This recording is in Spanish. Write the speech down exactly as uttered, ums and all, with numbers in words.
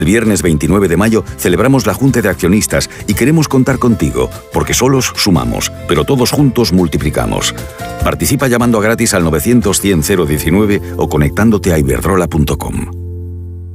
El viernes veintinueve de mayo celebramos la Junta de Accionistas y queremos contar contigo, porque solos sumamos, pero todos juntos multiplicamos. Participa llamando a gratis al novecientos cien cero diecinueve o conectándote a iberdrola punto com.